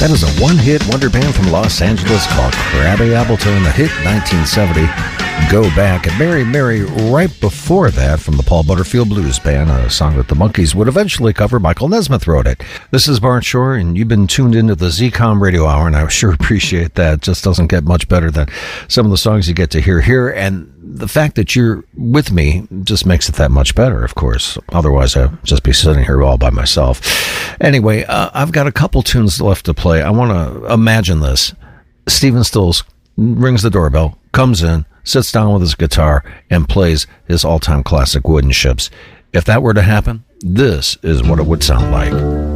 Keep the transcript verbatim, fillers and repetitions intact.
That is a one-hit wonder band from Los Angeles called Crabby Appleton. The hit nineteen seventy, Go Back. And Mary Mary right before that from the Paul Butterfield Blues Band, a song that the Monkees would eventually cover. Michael Nesmith wrote it. This is Bart Shore, and you've been tuned into the Z COM Radio Hour, and I sure appreciate that. It just doesn't get much better than some of the songs you get to hear here. And the fact that you're with me just makes it that much better, of course. Otherwise, I'd just be sitting here all by myself. Anyway, uh, I've got a couple tunes left to play. I want to imagine this. Stephen Stills rings the doorbell, comes in, sits down with his guitar, and plays his all-time classic Wooden Ships. If that were to happen, this is what it would sound like.